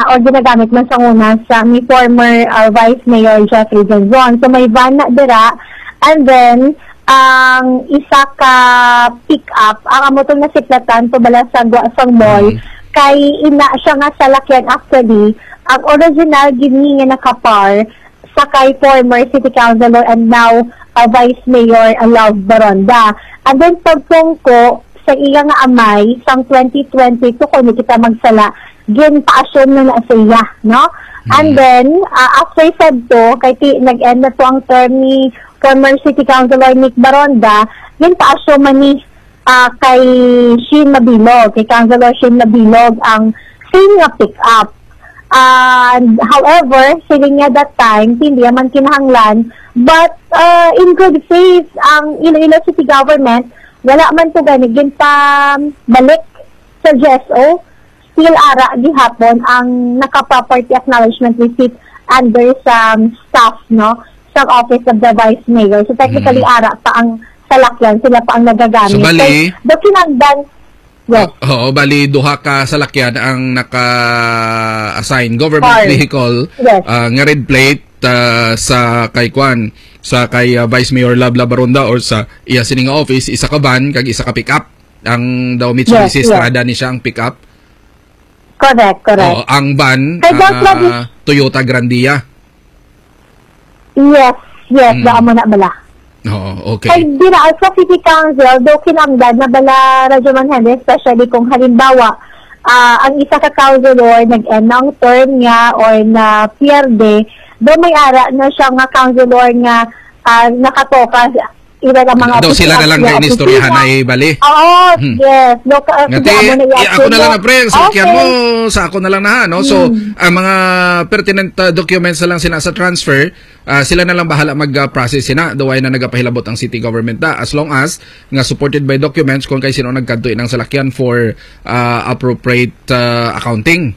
or ginagamit man sa una sa ni former Vice Mayor Jeffrey Denzon. So may van na dira, and then ang isa ka pick up ang amotong nasiplatan to bala sa Guasang Mall kay ina siya nga salakyan actually ang original gini nga nakapar sa kay former city councilor and now Vice Mayor Love Baronda. And then pagtungko sa iya nga amay sang 2022 kung kita magsala gin-pa-assume na sa iya, no? And then after said to kay nag-end na to ang term ni former city councilor Nick Baronda, gin-pa-assume ni kay Shin Mabilog, kay Councilor Shin Mabilog ang same nga pick up. However, sila nga that time, hindi naman kinahanglan, but in good faith, ang Iloilo City Government, wala man to ganigin pa balik sa GSO, still ara gihapon ang naka-property acknowledgement receipt under sa staff, no, sa Office of the Vice Mayor. So technically, ara pa ang salakyan, sila pa ang nagagamit. So, bali, yes. Oo, bali duha ka salakyan ang naka-assign government vehicle, yes. Nga red plate sa kay Kwan, sa kay Vice Mayor Love Baronda or sa iya sining office, isa ka van kag isa ka pick up. Ang daw Mitsubishi Strada ni siya ang pick up. Correct. Oo, ang van Toyota Grandia. Yes, baka mo na bala. Oo, okay. Ay, dira sa City Council, do kinangdan na bala Radyo Manhende, especially kung halimbawa, ang isa ka councilor nag-end ng term niya or na pierde, do may ara na siya nga councilor nga nakatoka iba ng mga daw sila na lang na inistoryahan ay bali. Oo, yes. Ako na lang na pre, sakyan mo, sa ako na lang na, no? So, ang mga pertinent documents na lang sila sa transfer, sila na lang bahala mag-process sina, daway na nagapahilabot ang city government na, as long as nga supported by documents kung kay sino nagkanto ng salakyan for appropriate accounting.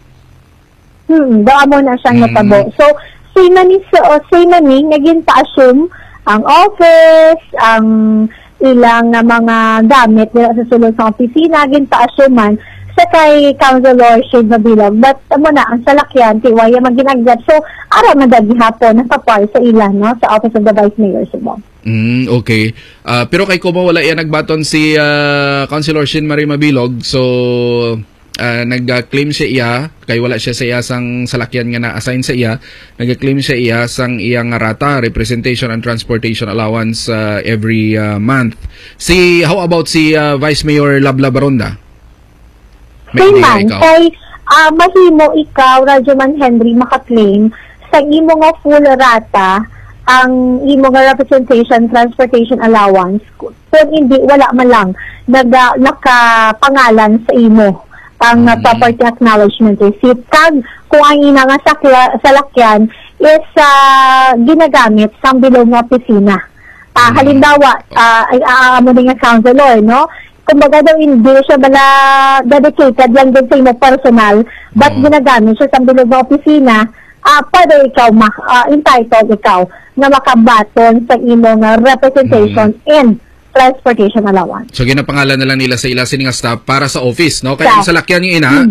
Doon mo na siyang natabo. So, same na ni, naging pa-assume ang office, ang ilang mga gamit nila sa sulod sa opisina, ginpa-assuman sa kay Councilor Shade Mabilog. But na, ang salakyan, tiwaya mag-ginagdat. So, ara madagi hapon, napapar sa ilan, no? Sa Office of the Vice Mayor Subong. Okay. Pero kay Kumo, wala yan nagbaton si Councilor Shin Marie Mabilog. So, nag-claim siya iya, kay wala siya sa iya sang salakyan nga na-assign sa iya, nag-claim siya iya sang iyang rata, representation and transportation allowance every month. How about si Vice Mayor Love Baronda? Same man, kay mahimo ikaw, Radyo Man Henry, maka-claim sa imo nga full rata ang imo nga representation, transportation allowance, kung hindi, wala man lang nakapangalan sa imo ang property acknowledgement receipt. Kag kung ang ina nga salakyan is ginagamit sa bilog nga opisina. Halimbawa, mo nga councilor, no? Kumbaga daw hindi siya bala dedicated lang din sa imo personal, but ginagamit siya sa bilog nga opisina, para ikaw entitled ikaw na makabaton sa imo nga representation and transportation allowance. So ginapangalan na lang nila sa ila sining staff para sa office, no? Kaya sa lakyan yung ina,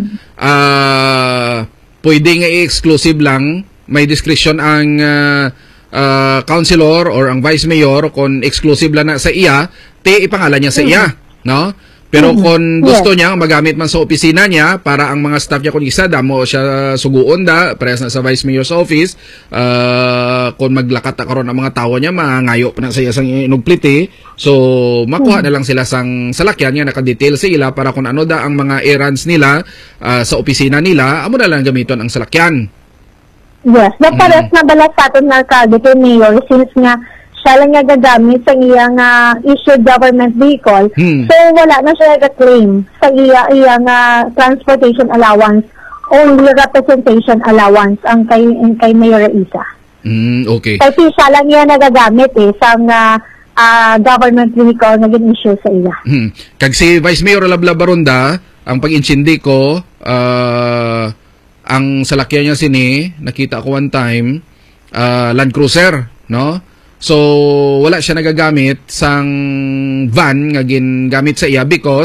pwede nga i-exclusive lang, may discretion ang councilor or ang vice mayor kung exclusive lang na sa iya, ipangalan niya sa iya, no? Pero kung gusto niya magamit man sa opisina niya para ang mga staff niya kung isa damo siya suguon da press na sa Vice Mayor's office, kung maglakat na karon ang mga tawo niya mangayo pa na sa isang inugpliti, so makuha na lang sila sang salakyan nga naka-detail sa ila para kung ano da ang mga errands nila sa opisina nila, amo na lang gamiton ang salakyan. Yes, napares na bala sa aton na kay Mayor since nga siya lang nga gagamit sa iyang issued government vehicle. So, wala na siya ga-claim sa iyang transportation allowance, only representation allowance ang kay Mayor Isa. Okay. Kasi siya lang yan nagagamit sa government vehicle na gin-issue sa iya. Kag si Vice Mayor Love Baronda, ang pag-insindi ko, ang salakyan niya sini, nakita ko one time, Land Cruiser, no? So, wala siya nagagamit sang van nga gingamit sa iya because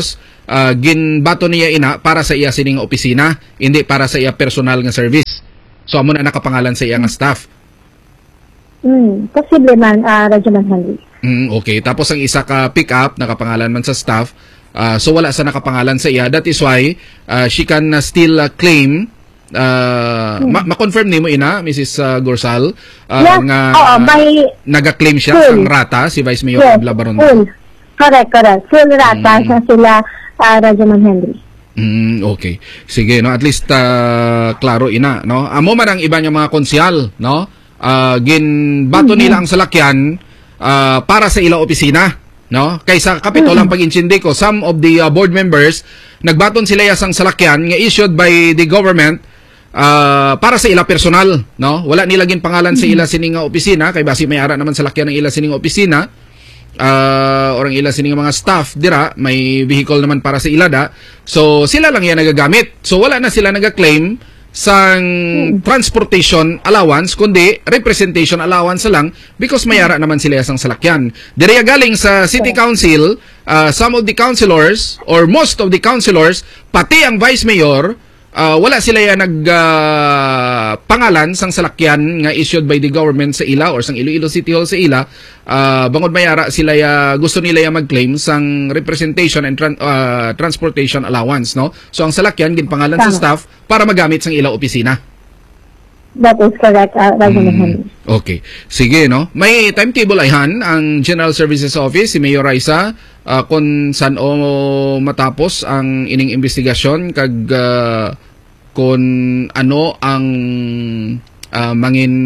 ginbato niya ina para sa iya sining opisina, hindi para sa iya personal nga service. So amo na nakapangalan sa iya nga staff. Posible man, Rajaman Henry. Okay, tapos ang isa ka pick up nakapangalan man sa staff. So wala sa nakapangalan sa iya. That is why she can still claim ma-confirm nimo ina Mrs. Gorsal nga naga-claim siya sang rata si Vice Mayor Abla Baronda. Correct. Full rata sa sila Rajaman Henry. Okay. Sige, no, at least klaro ina, no. Amo man ang iba niya mga konsyal, no. Ginbato nila ang salakyan para sa ilang opisina, no. Kaysa Kapitol ang pag-insindi ko, some of the board members nagbaton sila sang salakyan nga issued by the government para sa ila personal, no. Wala nila gin pangalan sa ila sining opisina kay basi may ara naman salakyan ng ila sining opisina. Orang ila sining mga staff dira may vehicle naman para sa ilada, so sila lang yan nagagamit, so wala na sila naga-claim sang transportation allowance kundi representation allowance lang because may ara naman sila sang salakyan. Diri galing sa city council, some of the councilors or most of the councilors pati ang vice mayor wala sila yan pangalan sang salakyan nga issued by the government sa ila or sang Iloilo City Hall sa ila. Bangod mayara sila gusto nila mag-claim sang representation and transportation allowance, no. So ang salakyan ginpangalan sa staff para magamit sang ila opisina. That is correct, Okay. Sige, no. May timetable ayhan ang General Services Office si Mayor Raisa kung saan matapos ang ining investigasyon kag kung ano ang mangin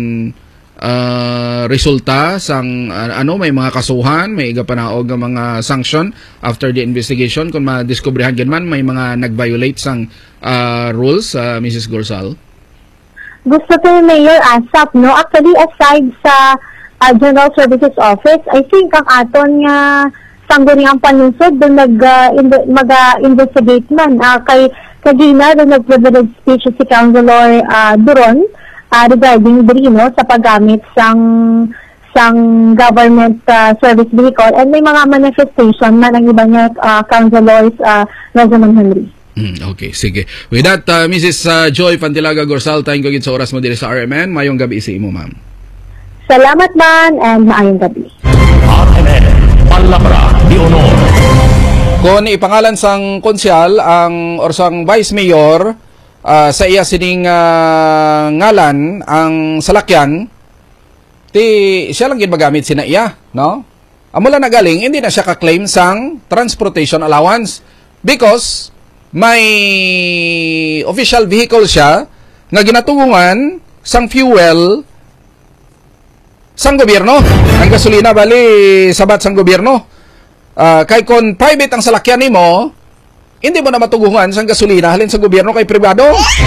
resulta sang may mga kasuhan, may igapanaog nga mga sanction after the investigation kung madiskubrihan man may mga nag-violate sang rules, Mrs. Gorsal. Gusto ko yung Mayor ASAP, no? Actually, aside sa General Services Office, I think ang aton nga sangguniang panunsod doon mag-investigate man. Kay Kagina, doon nag-privilege speech si Councilor Duron regarding Brino sa paggamit sang government service vehicle, and may mga manifestation man ang iba niya councilors Rosamond Henry. Okay, sige. With that, Mrs. Joy Pantilaga Gorsal, tayong kagin sa oras mo dito sa RMN. Mayong gabi sa imo, ma'am. Salamat man, and maayong gabi. RMN, Palabra de Honor. Kung ipangalan sang konsyal ang orsang Vice Mayor sa iya sining ngalan ang salakyan, siya lang ginagamit sina iya, no? Amula na galing, hindi na siya ka-claim sang transportation allowance because may official vehicle siya nga ginatugungan sang fuel sang gobyerno. Ang gasolina bali sabat sang gobyerno. Kay kon private ang salakyan nimo, hindi mo na matugungan sang gasolina halin sa gobyerno kay pribado.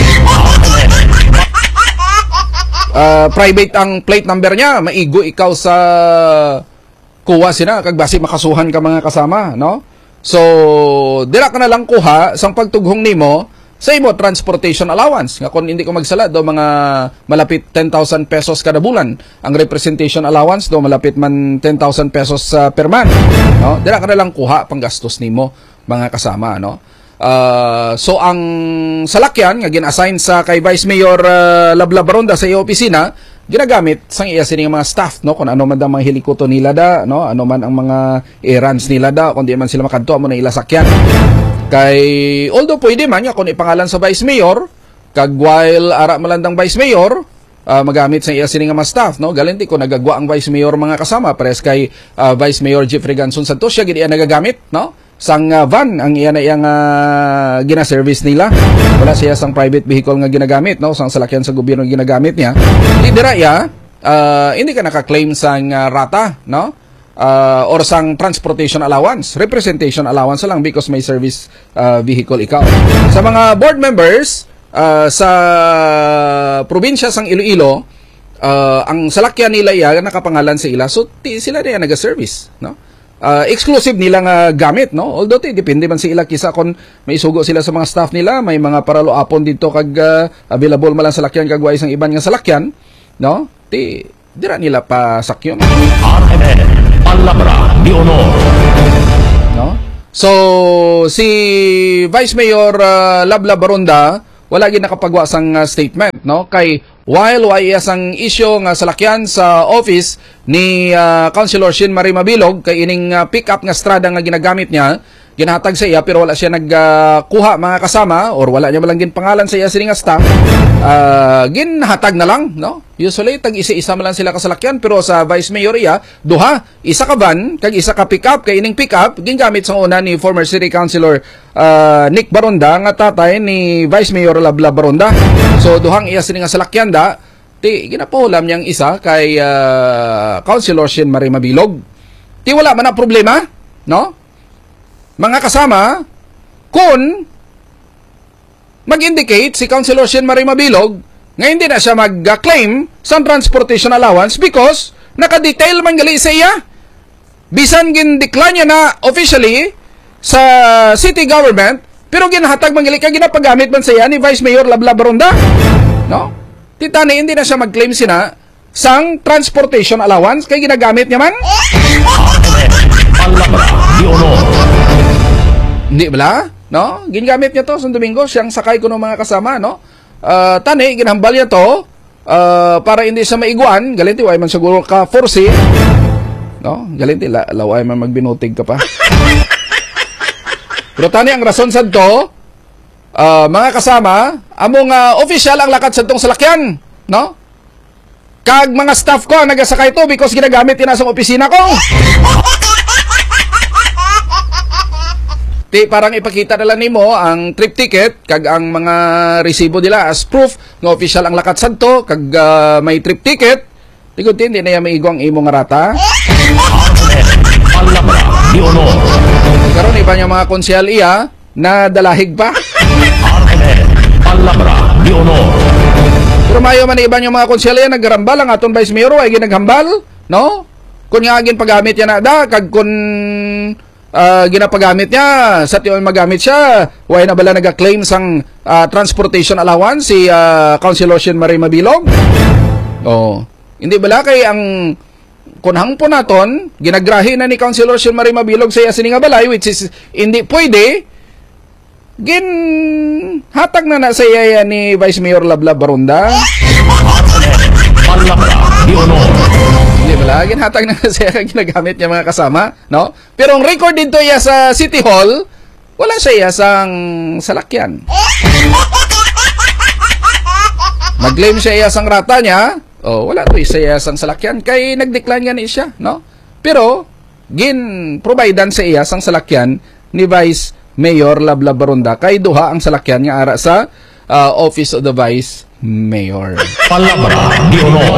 Private ang plate number niya, maigo ikaw sa kuha sina kag basi makasuhan ka mga kasama, no? So, dira ka na lang kuha sang pagtughong nimo sa imo transportation allowance. Nga kung hindi ko magsala do mga malapit 10,000 pesos kada bulan. Ang representation allowance do malapit man 10,000 pesos per month, no? Dira ka na lang kuha pang gastos nimo mga kasama, no? So ang salakyan nga gin-assign sa kay Vice Mayor Labla Baronda sa iyo opisina, ginagamit sang iya sining mga staff, no, kung ano man ang mga helikopter nila da, no, ano man ang mga errands nila da, kung di man sila makadto mo na ila sakyan. Kay although pwede man nga kung ipangalan sa Vice Mayor, kag while ara malandang Vice Mayor, magamit sa iya sining mga staff, no, galinti ko nagagwa ang Vice Mayor mga kasama pares kay Vice Mayor Jeffrey Ganson Santos, siya gid iya nagagamit, no, sang van ang iya na iyang gina-service nila. Wala siya sang private vehicle nga ginagamit, no, sang salakyan sa gobyerno ginagamit niya. Dira ya hindi ka naka-claim sang rata, no, or sang transportation allowance, representation allowance lang because may service vehicle ikaw. Sa mga board members sa probinsya sang Iloilo, ang salakyan nila iya nakapangalan sa ila, so sila na naga-service, no. Exclusive nilang gamit, no? Although depende man sa ila kisa kung may sugo sila sa mga staff nila, may mga paralo-apon dito kag available man lang salakyan kag way sang iban nga salakyan, no? Dira nila pa sakyon. RMN, Palabra de Honor. No? So, si Vice Mayor Labla Baronda, wala gid nakapagwa sang statement, no? Kay while isang issue nga salakyan sa office ni Councilor Shin Marie Mabilog kay ining pick-up nga strada nga ginagamit niya, ginahatag sa iya pero wala siya nagkuha mga kasama or wala niya malang gin pangalan sa iya sini nga staff. Ginhatag na lang, no? Usually tag isa-isa man lang sila kasalakyan pero sa Vice Mayor iya duha, isa ka van kag isa ka pick-up kay ining pick-up gingamit sa una ni former City Councilor Nick Baronda nga tatay ni Vice Mayor Labla Baronda. So duhang iya sini nga salakyan da ti ginapahulam niyang isa kay Councilor Shin Marie Mabilog. Ti wala man na problema, no? Mga kasama, kung mag-indicate si Councilor Shin Marie Mabilog nga hindi na siya mag-claim sa transportation allowance because naka-detail man gali sa iya. Bisan gin-decline niya na officially sa city government, pero ginahatag man gali kay ginapagamit man sa iya ni Vice Mayor Labla Baronda. No? Titani hindi na siya mag-claim sina sang transportation allowance kay ginagamit niya man. Hindi bala, no? Ginagamit niya to sa Domingo, siyang sakay ko ng mga kasama, no? Tani, ginhambal niya to para hindi siya maiguan. Galinti, way man siguro ka force, no? Galinti, laway man magbinutig ka pa. Pero tani, ang rason sa to, mga kasama, among official ang lakad sa tong salakyan, no? Kag mga staff ko nagasakay to because ginagamit yun sa opisina ko. Ti parang ipakita na lang nimo ang trip ticket kag ang mga resibo nila as proof nga official ang lakat sadto kag may trip ticket. Tigod hindi na ya maigo ang imo nga rata. Karon iba niya mga konsyal iya na dalahig pa. Pero mayo man iba niya mga konsyal iya nagrambal ang aton Vice Mayor ay ginaghambal, no? Kun nga agin paggamit ya na da kag kun ginapagamit niya sa tiyon magamit siya way na bala naga-claim sang transportation allowance si Councilor Shin Marie Mabilog. Hindi bala kay ang kunhang po naton ginagrahi na ni Councilor Shin Marie Mabilog sa sining nga balay which is hindi pwede hatag na sa iya ni Vice Mayor Labla Baronda. Hindi bala, ginhatag na siya ginagamit niya mga kasama, no? Pero ang record dito iya sa City Hall, wala siya sang salakyan. Mag-claim siya iya sang rata niya, wala to iya sang salakyan, kay nag-decline nga ni siya, no? Pero, gin-providean sa iya sang salakyan ni Vice Mayor Labla Baronda, kay duha ang salakyan nga ara sa Office of the Vice Mayor. Palabra di honor.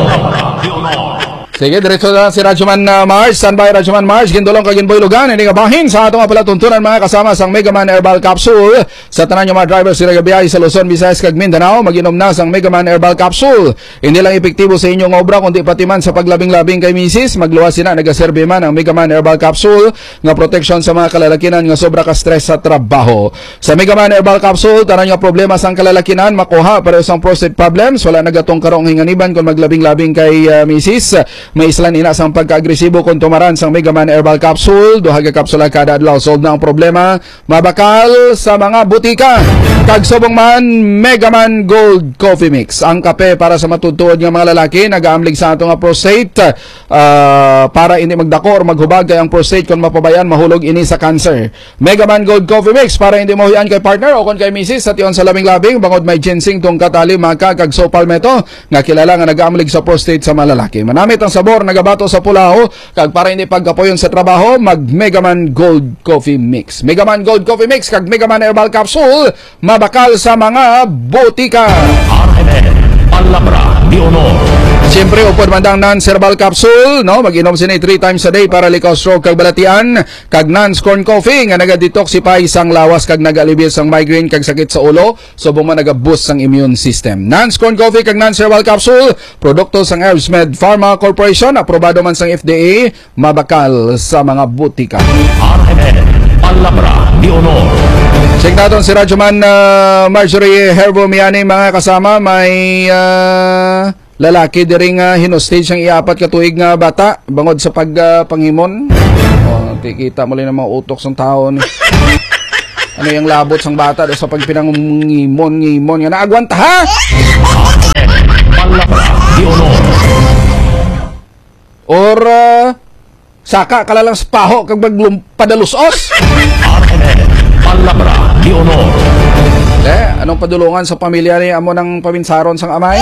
Sige, diretso na si Radyoman Mars. Standby Radyoman Mars. Gindolong kaginboy lugan. Hindi nga bahin sa atong palatuntunan mga kasama sang Megaman Herbal Capsule. Sa tanan nyo mga driver sila gabiyay sa Luzon, Visayas kag Mindanao, mag-inom na sang Megaman Herbal Capsule. Hindi lang epektibo sa inyong obra kundi pati man sa paglabing-labing kay misis. Magluwas sina nagaserbe man ang Megaman Herbal Capsule nga protection sa mga kalalakinan nga sobra ka stress sa trabaho. Sa Megaman Herbal Capsule, tanan nga problema sang kalalakinan makuha para sa prostate problems, wala nagatong karong hinganiban kung maglabing-labing kay misis. May islan ina sang pagka-agresibo kung tumaran sang Megaman Herbal Capsule. Duha ka kapsula kada adlaw. Solve na ang problema. Mabakal sa mga butika. Kag subong man Megaman Gold Coffee Mix. Ang kape para sa matutuod nga mga lalaki nagaamlig sa ato nga prostate para hindi magdako or maghubag kay ang prostate kung mapabayan mahulog ini sa cancer. Megaman Gold Coffee Mix para hindi mahuyan kay partner o kon kay misis sa tiyon sa labing-labing bangod may ginseng tong katali maka kag sopalmeto nga kilala nga nagaamlig sa prostate sa mga lalaki. Manamit ang sabor nagabato sa pulaho kag para hindi pagkapoyon sa trabaho mag Megaman Gold Coffee Mix. Megaman Gold Coffee Mix kag Megaman Herbal Capsule mabakal sa mga botika. Palabra di honor. Siyempre upod mandang non-herbal capsule, no? Mag-inom sini 3 times a day para likaw stroke kag balatian kag non-scorn coffee nga naga-detoxify sang lawas kag naga-alleviate sang migraine kag sakit sa ulo subong man naga-boost sang immune system. Non-scorn coffee kag non-herbal capsule produkto sang Herbsmed Pharma Corporation, aprobado man sang FDA, mabakal sa mga butika. Palabra di honor. Check natin si Radyoman Marjorie Herbo Miani mga kasama. May lalaki diring hinostage ang iapat katuig nga bata bangod sa pagpanghimon. Kita mo lang ng mga utok sa tao ni. Ano yung labot sang bata do sa pagpinangimon-ngimon nga naagwanta ha? Palabra de honor. Or saka kala lang sa paho kag padalusos? RNN. Palabra de honor. Anong padulungan sa pamilya ni amo ng paminsaron sang amay?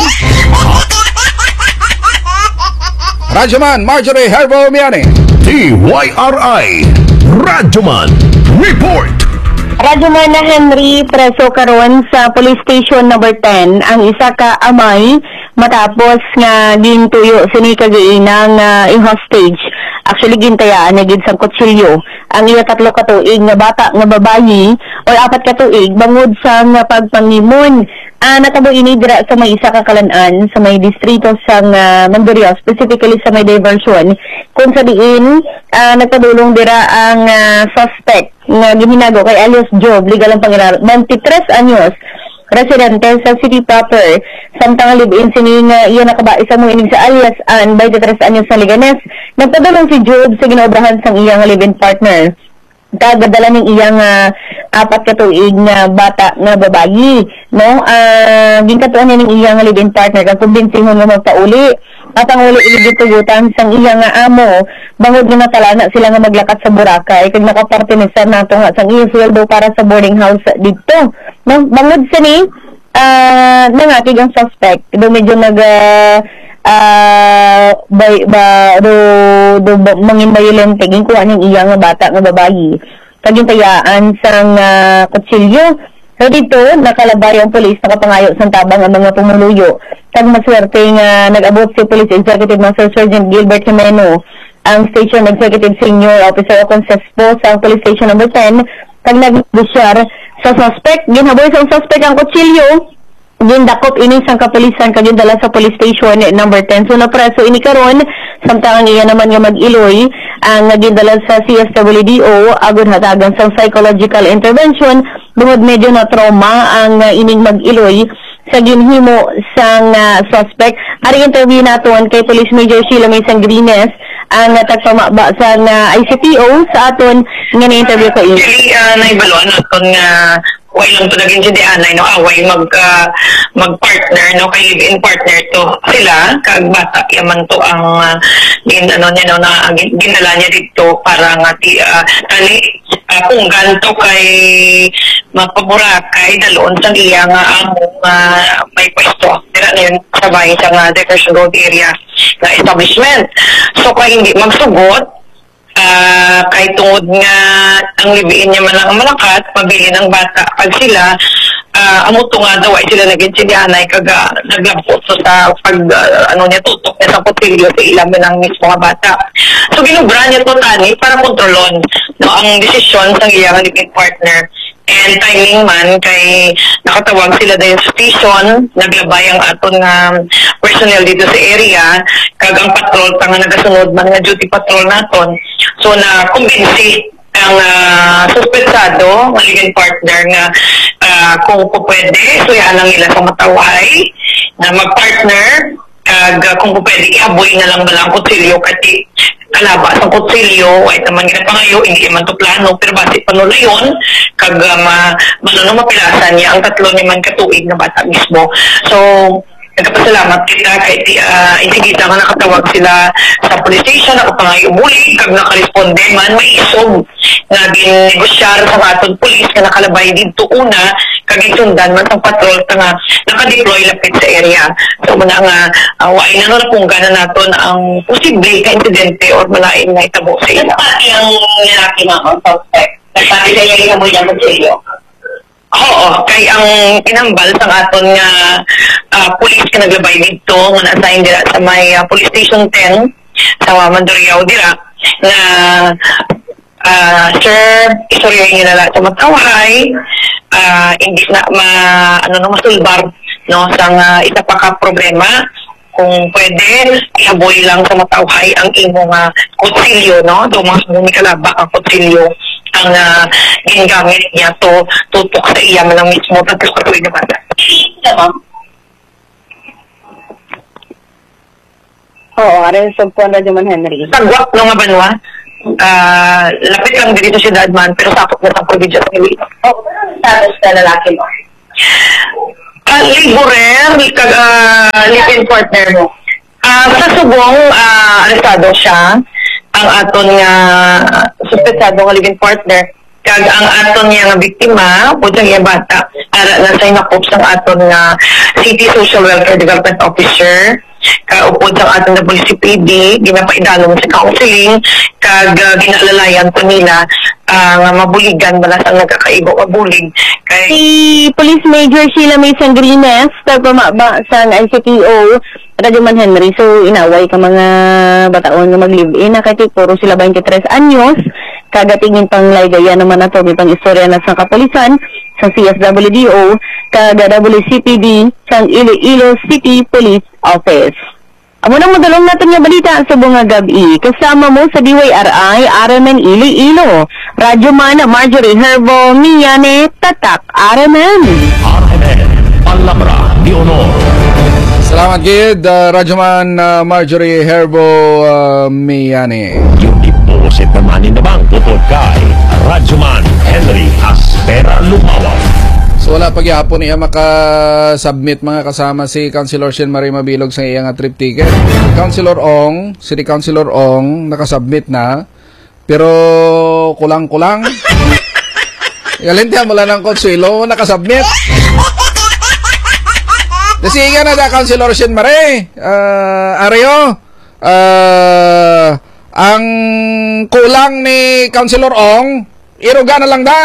Radyoman Marjorie Herbo Miani. TYRI. Radyoman Report. Radyoman na Henry, preso karon sa police station number 10 ang isa ka amay matapos nga gintuyo sini kagiinang i-hostage. Actually gintayaan na gid sang kutsilyo ang iya 3 ka tuig nga bata nga babayi or 4 ka tuig bangod sa nga pagpangimon. Natabo ini dira sa may isa ka kalan-an sa may distrito sang Mandurrio, specifically sa may diversion kung sa diin nagpadulong dira ang suspect nga giminago kay alias Job, legal ang pangiran, 23 anyos, residente sa city proper. Samtang live-in sini nga iya nakabais sa muinig sa alias Ann, 23 anyos sa Liganes. Nagpadulong si Job sa ginaobrahan sang iyang live-in partner. Kagadala ning iyang 4 ka tuig na bata nga babayi, no? Ginkatuan niya ning iyang live-in partner kag kumbensihon nga magpauli. At ang uli iligitugutan sang iyang amo, bangod nga natalana sila nga maglakat sa Boracay kag nakapartinisan nato nga sang iya sweldo para sa boarding house dito. No? Bangod sa ni nangatig ang suspect, do medyo mangin violente ginkuha ning iyang bata nga babayi kagintayaan sang kutsilyo. So dito nakalabay ang pulis nakapangayo sang tabang ang mga pumuluyo kag maswerte nga nag-abot si Police Executive Master Sergeant Gilbert Jimeno, ang Station Executive Senior Officer o Consespo sa Police Station number 10 kag nag-dischar sa suspect. Ginhaboy sa suspect ang kutsilyo, gindakop ini sang kapulisan kag gindala sa police station number 10. So napreso ini karon samtang iya naman nga mag-iloy ang nagindala sa CSWDO agud hatagan sa psychological intervention bungod medyo na trauma ang ining mag-iloy sa ginhimo sang suspect. Ari interview naton kay Police Major Sheila May Sangrines ang tagpamaba sa ICPO sa aton nga ni-interview ko ini. Naibalon naton nga way lang to naging si Dianay, no, away mag-partner, no, kay live-in partner to sila, kag bata yaman to ang ginala niya dito para nga kung ganto kay mapaburakay daloon sa iya nga among may pwesto dira na yun sa bahay sa nga Diversion Road area na establishment. So kay hindi magsugot, kay tungod nga ang libiin niya man ang malakat, pabili ng bata pag sila amuto nga daw ay sila nag-insindihanay kag naglabot sa pag tutok niya sa kutilyo sa ilang ng mismo nga bata. So ginubra niya to tani para kontrolon ang desisyon sa iyang live-in partner. And timing man kay nakatawag sila dahil sa station, naglabay ang aton nga personnel dito sa area, kag ang patrol pa nga nagasunod man nga duty patrol naton. So na kumbinsi ang suspetsado, ang live-in partner nga kung pwede, so yan lang nila sa mataway na mag-partner, kag kung pwede, ihaboy na lang balang kutsilyo kasi kalaba sa kutsilyo, ay naman nga pangayo, hindi naman to plano, pero base pa nula yun, kag mapilasan niya ang 3 naman katuig na bata mismo. So, nagpasalamat kita kay insigita nga nakatawag sila sa police station, nakapangayo muli, kag nakaresponde man, may isog na ginegosyar sa atong police nga nakalabay dito una, kag isundan man ang patrol nga nakadeploy lapit sa area. So muna nga waay na kung gana naton ang posible ka insidente or malain na itabo sa ila. Pati ang nilaki mga suspect, nagpati sa iya mo yung kutsilyo. Oo, kay ang inambal sa aton nga police ka naglabay dito nga na-assign dira sa may police station 10 sa Mandurrio dira na sir, istoryahin niyo na lahat sa matawhay, hindi na masulbar no sa isa pa ka problema. Kung pwede, ihaboy lang sa matawhay ang imong kutsilyo, no? Do mga kalaba ang kutsilyo ang ginagamit niya to tutok sa iya man ang mismo tatlo katuig na bata. Oo, aron sa Juan Radyoman Henry. Sagwak no nga banwa? lapit lang dito sa Ciudad man, pero sakop na sa probinsya sa Iloilo. Oh, ano status na lalaki mo? Laborer, live-in partner mo. Sa subong, arestado siya. Ang aton nga suspetsado nga live-in partner. Kag ang aton nga biktima, pudang nga bata, ara na sa nakop sang aton nga City Social Welfare Development Officer. Kaupod sa aton na PCPD, ginapaidalong sa counseling, kag ginalalayan to nila nga mabuligan balas ang nagkakaigo mabulig. Si Police Major Sheila May Sangrines, pamaba sa ICTO, Radyoman Henry. So, inaway ka mga bataon nga mag-live-in. Nakati puro sila 23 anyos. Kagatingin pang laygaya naman na to. May pang istorya na sa kapulisan, sa CSWDO, kaga WCPD, sa Iloilo City Police Office. Amo nang madalong natin nga balita sa bunga gabi. Kasama mo sa DYRI, Aramen Iloilo. Radyoman Marjorie Herbo, Miyane, Tatak, Aramen. RMN Palabra de Honor. Salamat gid, Radyoman Marjorie Herbo Miyane. Yung deposit naman in the bank tupod kay Radyoman Henry Aspera Lumawa. So wala pagyapon niya maka-submit mga kasama si Councilor Shen Marie Mabilog sa iyang trip ticket. City Councilor Ong nakasubmit na, pero kulang-kulang. Galintihan mo lang ng Consuelo, nakasubmit. Dasiga na da Councilor Shen Marie. Areo, ang kulang ni Councilor Ong, iruga na lang da.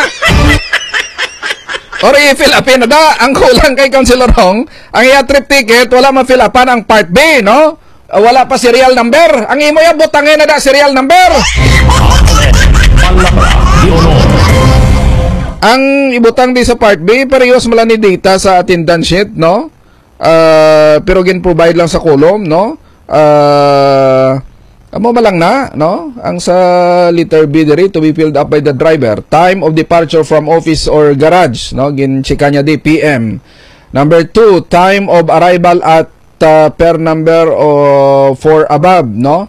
Or i-fill upin na da. Ang kulang kay Councilor Ong, ang iya trip ticket, wala ma-fill upan ang part B, no? Wala pa serial number. Ang imo ya butangin na da serial number. Palabra de Honor. Ang ibutang di sa part B, parehas mala ni data sa attendance sheet, no? Pero gin-provide lang sa column, no? Amo malang na, no? Ang sa letter B diri, to be filled up by the driver. Time of departure from office or garage, no? Gin-chika niya di PM. Number 2, time of arrival at per number of 4 above, no?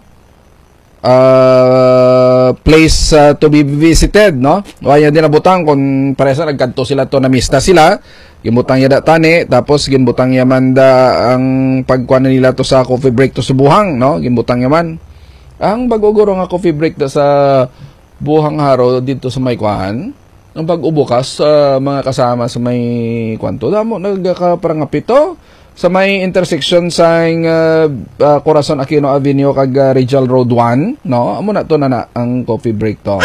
Place to be visited, no? Waya din nabutang kung paresa nagkanto sila to na mista sila. Gimbutang ya da tani, tapos gimbutang ya man da ang pagkuan nila to sa coffee break to sa buhang, no? Gimbutang ya man. Ang baguguro nga coffee break da sa buhang haro dito sa may kuan, ang pag-ubukas sa mga kasama sa may kwanto, damo nagkaparangapito sa may intersection sa Corazon Aquino Avenue kag Rizal Road 1, no? Amo na to na ang coffee break to.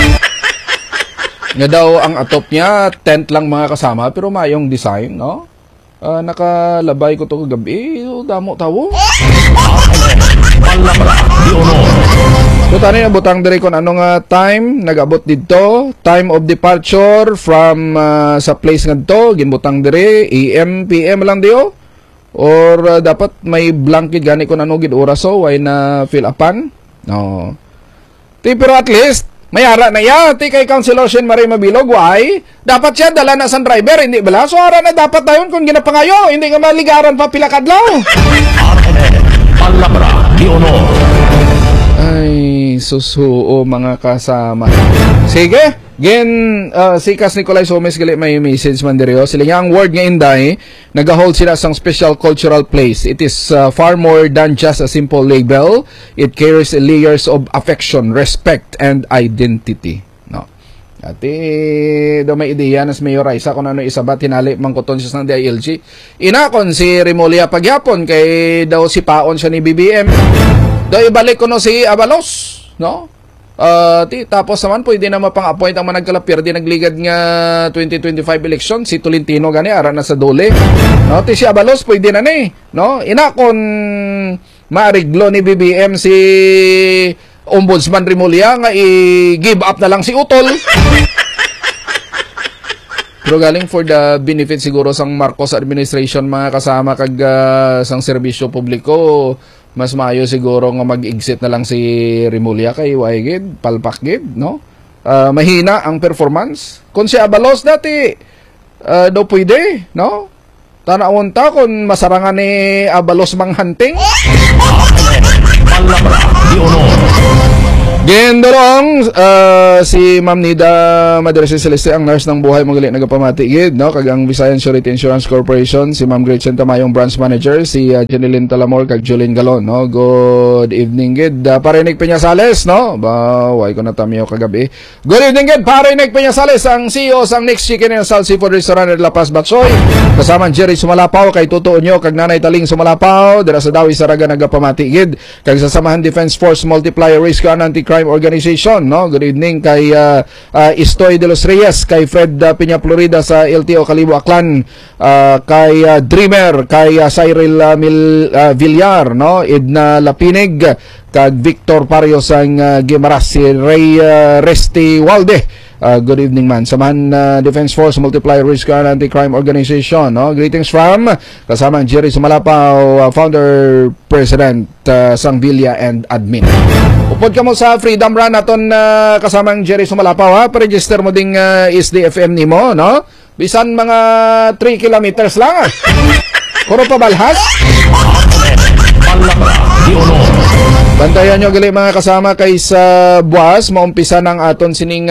Nga daw ang atop niya tent lang mga kasama pero mayong design, no? Nakalabay ko to kagabi, damo tawo. Palabra de Honor. So tani na butang diri kon ano nga time nagabot didto, time of departure from sa place ngadto ginbutang diri AM PM lang dio or dapat may blanket gani kon ano gid oras so why na fill upan. No. Pero at least may ara na ya ti kay Councilor Shen Marie Mabilog why dapat siya dala na sa driver hindi bala so ara na dapat dayon kung ginapangayo hindi nga maligaran pa pila kadlaw. RMN Palabra de Honor. Ay, susuo mga kasama. Sige, si Kas Nicolay Somes gali may message man diri. Sila nga ang word nga inday, nagahold sila sang special cultural place. It is far more than just a simple label. It carries layers of affection, respect, and identity. No. Ati, do may ideya nas Mayor Raisa kung ano isabat hinali mangkuton siya ng DILG. Inakon si Remulia pagyapon kay daw si paon siya ni BBM. Daw ibalik ko no si Abalos, no? Tapos naman pwede na mapang-appoint ang managkalapir di nagligad nga 2025 election si Tolentino gani ara na sa dole. No, si Abalos pwede na ni, no? Inakon maariglo ni BBM si Ombudsman Remulia nga i-give up na lang si Utol. Pero galing for the benefit siguro sang Marcos administration mga kasama kag sang serbisyo publiko, mas maayo siguro nga mag-exit na lang si Remulia kay Waigid, palpak gid, no? Mahina ang performance. Kung si Abalos dati daw pwede, no? Tanawon ta kung masarangan ni Abalos manghunting. Palabra de Honor. Gendorong si Ma'am Nida Madrasi Celeste ang nurse ng buhay magali nagapamatigid no kag ang Visayan Surety Insurance Corporation si Ma'am Gretchen Tamayong branch manager si Jeneline Talamor kag Julien Galon no. Good evening gid Parinig Peñasales no baway ko na tamiyo kagabi. Good evening gid Parinig Peñasales ang CEO sang Next Chicken and Salt Seafood Restaurant at La Paz Batsoy kasama Jerry Sumalapaw kay Tuto Unyo kag Nanay Taling Sumalapaw dira sa Dawi Saraga nagapamatigid kag sa Samahan Defense Force Multiplier Risk and Anti-Crime Organization no. Good evening kay Istoy de los Reyes, kay Fred Piña Florida sa LTO Kalibo Aklan, kay Dreamer, kay Cyril Villar no, Edna Lapinig kag Victor Parios ang Gimaras, si Ray Resti Walde. Good evening man. Samahan Defense Force Multiplier Risk and Anti-Crime Organization no. Greetings from kasama Jerry Sumalapaw, founder, president sang Villa and admin. Upod ka mo sa Freedom Run naton kasamang Jerry Sumalapaw ha. Pa-register mo ding SDFM nimo no. Bisan mga 3 kilometers lang. Puro pa balhas. Bantayan nyo gali mga kasama kay sa buwas maumpisa ng aton sining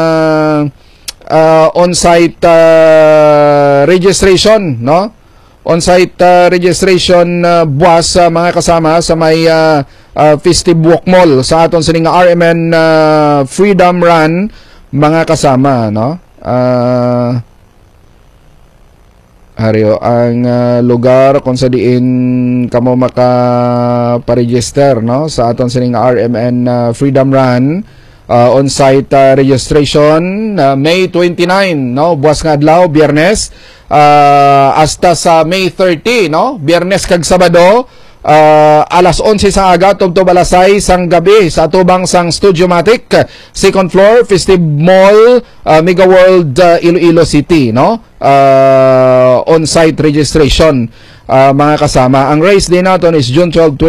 on-site registration no. On-site registration buwas mga kasama sa may Festive Walk Mall sa aton sining RMN Freedom Run mga kasama no. Haryo ang lugar kung sa diin kamo makaparegister no sa aton sining RMN Freedom Run on-site registration May 29 no buwas nga adlaw Biyernes hasta sa May 30 no Biyernes kag Sabado alas 11 sa aga tubto balasay sang gabi sa atubang sang Studiomatic second floor Festive Mall Mega World Iloilo City no. On-site registration mga kasama. Ang race din natin is June 12,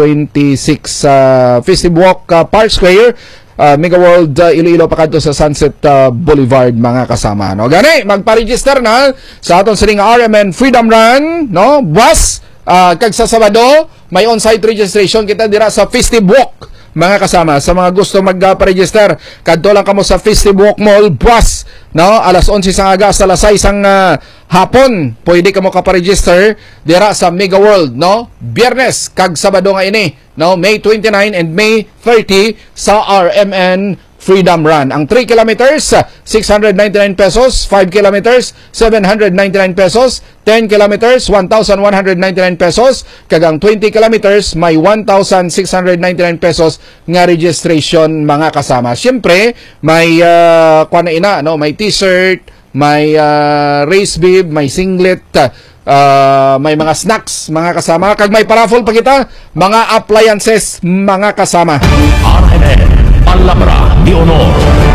2026 Festive Walk Park Square Mega World Iloilo pakadto sa Sunset Boulevard mga kasama no. Gani magpa-register na sa aton sining RMN Freedom Run no. Buwas kag sa Sabado may on-site registration kita dira sa Festive Walk mga kasama. Sa mga gusto magpa-register kadto lang kamo sa Festive Walk Mall buwas no alas 11 sa aga sa alas 6 ang hapon pwede kamo ka-register dira sa Mega World no Biyernes kag Sabado nga ini no May 29 and May 30 sa RMN Freedom Run. Ang 3 kilometers 699 pesos, 5 kilometers 799 pesos, 10 kilometers 1,199 pesos, kag ang 20 kilometers may 1,699 pesos nga registration mga kasama. Siyempre may kuan na ina no, may t-shirt, may race bib, may singlet, may mga snacks mga kasama, kag may paraffle pa kita mga appliances mga kasama. RMN Palabra de Honor.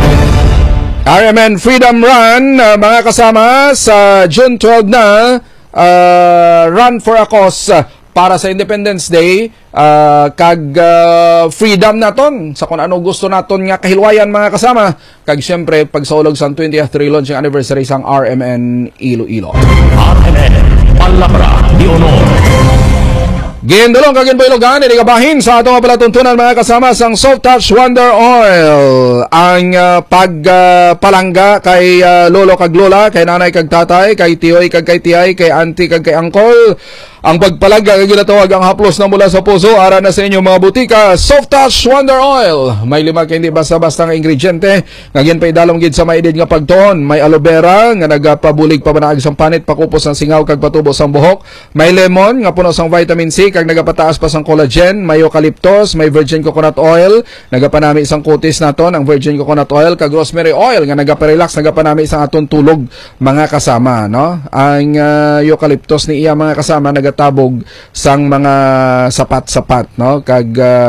RMN Freedom Run mga kasama sa June 12 na Run for a Cause para sa Independence Day kag freedom naton sa kung ano gusto naton nga kahilwayan mga kasama, kag syempre pagsaulog sa 20th relaunching anniversary sang RMN Iloilo. RMN Palabra de Honor. Gendolong kagin po ilogan, inigabahin sa atong palatuntunan mga kasama sang Soft Touch Wonder Oil. Ang pagpalangga kay lolo kag lola, kay nanay kag tatay, kay tiyoy kag kay tiyay, kay auntie kag kay uncle. Ang pagpalangga kay ginatawag ang haplos na mula sa puso, ara na sa inyong mga butika. Soft Touch Wonder Oil. May 5 kay hindi basta-basta nga ingrediente. Ngagin pa idalom gid sa maidid nga pagtuon. May aloe vera nga nagapabulig pabanaag sang panit, pakupos ang singaw kag patubos ang buhok. May lemon nga puno sang vitamin C kag nagapataas pa sang collagen. May eucalyptus, may virgin coconut oil, nagapanami isang kutis naton ang virgin coconut oil, kag rosemary oil nga nagaparelax, nagapanami isang aton tulog mga kasama no. Ang eucalyptus ni iya mga kasama nagatabog sang mga sapat-sapat no, kag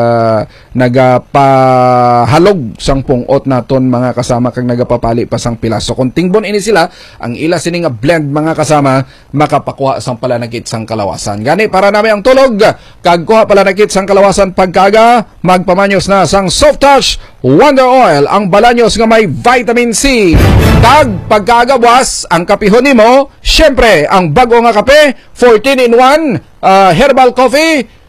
nagapahalog sang pungot naton mga kasama, kag nagapapali pa sang pilas. So kung tingbon ini sila ang ila sini nga blend mga kasama, makapakuha sang palanakit sang kalawasan. Gani para nami ang tulog kag kuha palanakit sang kalawasan pagkaga, magpamanyos na sang Soft Touch Wonder Oil, ang balanyos nga may vitamin C. Kag pagkaga buwas ang kapihon nimo, syempre ang bago nga kape 14-in-1 herbal coffee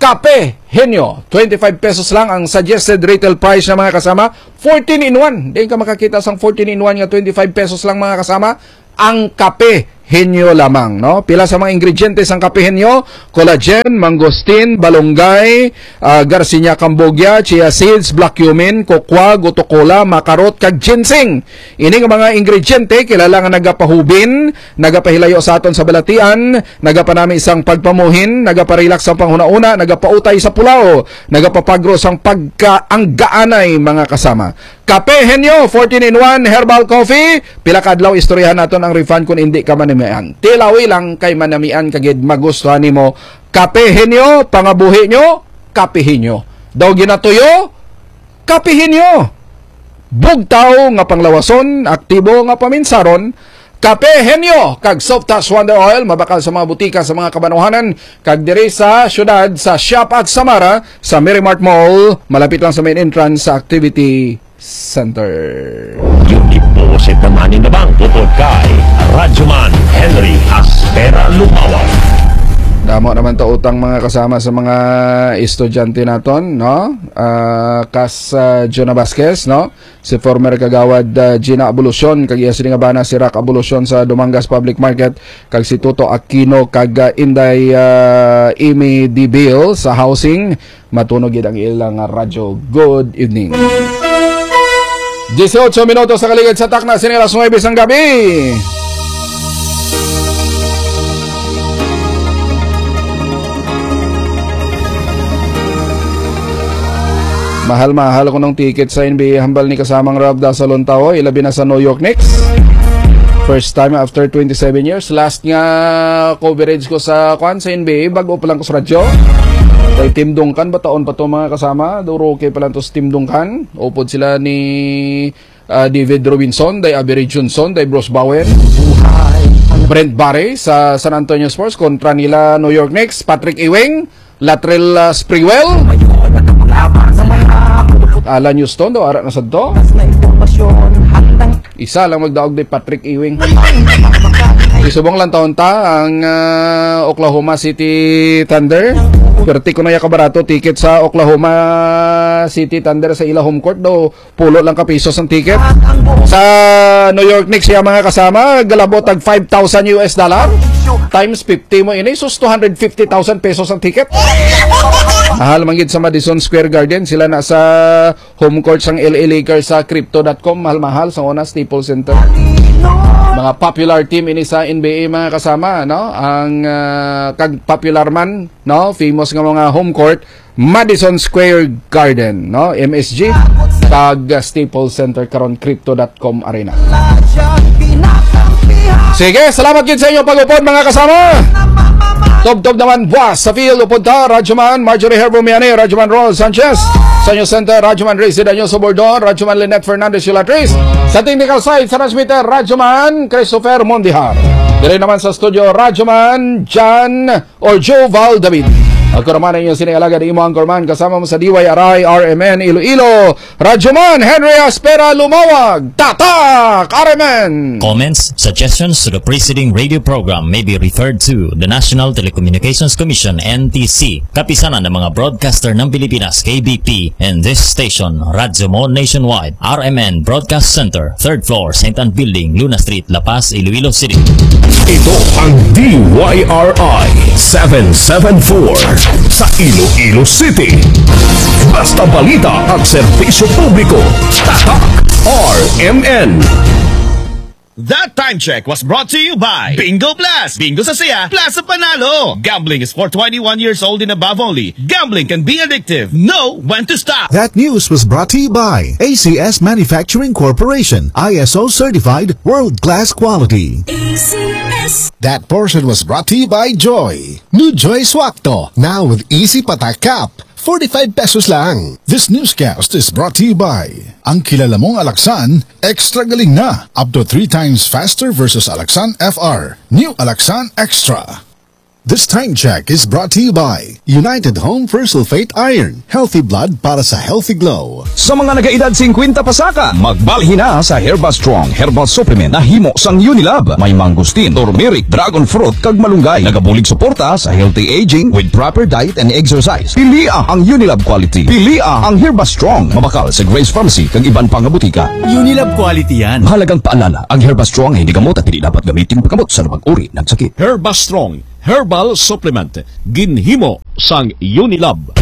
Kape Henyo, 25 pesos lang ang suggested retail price ng mga kasama. 14 in 1. Di ka makakita sang 14 in 1 nga 25 pesos lang mga kasama. Ang Kape Henyo lamang, no? Pila sa mga ingredientes ang Kape Henyo: collagen, mangosteen, balonggay, garcinia cambogia, chia seeds, black cumin, kokwa, gotokola, makarot, kag ginseng. Ini nga mga ingrediente kilala nga nagapahubin, nagapahilayo sa aton sa balatian, nagapanami isang pagpamuhin, nagaparelax ang panghuna-una, nagapautay sa pulao, nagapapagro sang pagkaanggaanay mga kasama. Kape Henyo, 14 in 1 herbal coffee. Pila kadlaw istoryahan naton ang refund kung hindi ka manamian. Tilawi lang kay manamian kagid magustuhan nimo. Kape Henyo, pangabuhi nyo, Kape Henyo. Daw ginatuyo, Kape Henyo. Bugtaw nga panglawason, aktibo nga paminsaron, Kape Henyo. Kag soft touch wonder oil, mabakal sa mga butika sa mga kabanuhanan, kag diri sa syudad sa Shop at Samara sa Merrimart Mall, malapit lang sa main entrance sa Activity Center. Yung deposit na money na bank tungkol kay Radyoman Henry Aspera Lumawang. Damo naman to utang mga kasama sa mga estudyante naton, no? Jonah Vasquez, no? Si former kagawad Gina Abolucion, kag iya nga bana si Rack Abolucion sa Dumangas Public Market, kag si Toto Aquino kag Inday Amy Dibil sa housing. Matunog gid ang ilang radyo. Good evening. 18 minutos sa kaligid sa takna, sinilas 9 ang gabi. Mahal ko ng ticket sa NBA hambal ni kasamang Rabda sa Lontawo, ilabi na sa New York Knicks. First time after 27 years. Last nga coverage ko sa NBA, bago pa lang ko sa radyo. Kay Tim Duncan, bataon pa to mga kasama. Duro kay pala to si Tim Duncan. Upod sila ni David Robinson, day Avery Johnson, day Bruce Bowen, Brent Barry sa San Antonio Spurs kontra nila New York Knicks, Patrick Ewing, Latrell Sprewell, Alan Houston, do ara na sad to. Isa lang magdaog ni Patrick Ewing. Isubong lang taon ta ang Oklahoma City Thunder. Perti ko na yakabarato ticket sa Oklahoma City Thunder sa ila home court do. Pulo lang ka pesos ang ticket. Sa New York Knicks ya mga kasama, galabot tag $5,000 times 50 mo ini, sus 250,000 pesos ang ticket. Mahal manggid sa Madison Square Garden, sila na sa home court sang LA Lakers sa crypto.com, mahal sa una Staples Center. Mga popular team ini sa NBA mga kasama, no? Ang kag popular man, no? Famous nga mga home court, Madison Square Garden, no? MSG kag Staples Center karon crypto.com arena. Sige, salamat gid sa inyo pag-upod mga kasama. Tob naman buwas sa field upod ta, Radyoman Marjorie Herbomiani, Radyoman Ron Sanchez, sa inyo center, Radyoman Rizzy Danyo Sobordon, Radyoman Lynette Fernandez Yulatriz, sa technical side, sa transmitter, Radyoman Christopher Mondihar. Dili naman sa studio, Radyoman Jan or Joval David. Ako naman ang inyong sinigalaga ni Imo Angkorman, kasama mo sa DYRI RMN Iloilo, Radyoman Henry Aspera Lumawag. Tatak RMN! Comments, suggestions to the preceding radio program may be referred to the National Telecommunications Commission NTC, kapisanan ng mga broadcaster ng Pilipinas KBP, and this station, Radyo Mo Nationwide, RMN Broadcast Center, 3rd floor, St. Anne Building, Luna Street, La Paz, Iloilo City. Ito ang DYRI 774 sa Iloilo City. Basta balita at serbisyo publiko. Tatak RMN. That time check was brought to you by Bingo Blast! Bingo sa saya, plus sa panalo! Gambling is for 21 years old and above only. Gambling can be addictive. Know when to stop! That news was brought to you by ACS Manufacturing Corporation, ISO certified, world-class quality. ACS. That portion was brought to you by Joy. New Joy Swakto, now with Easy Patak Cap. 45 pesos lang. This newscast is brought to you by ang kilala mong Alaxan, extra galing na. Up to 3 times faster versus Alaxan FR. New Alaxan Extra. This time check is brought to you by United Home for Sulfate Iron. Healthy blood para sa healthy glow. Sa mga nagaedad 50 pasaka, magbalhin na sa Herba Strong Herbal Supplement na himo sang Unilab. May mangustin, turmeric, dragon fruit, kag malunggay. Nagabulig suporta sa healthy aging with proper diet and exercise. Pilia ang Unilab quality. Pilia ang Herba Strong. Mabakal sa Grace Pharmacy kag iban pang butika. Unilab quality yan. Mahalagang paalala, ang Herba Strong ay hindi gamot at hindi dapat gamitin paggamot sa lumang uri ng sakit. Herba Strong Herbal Supplement ginhimo sang Unilab.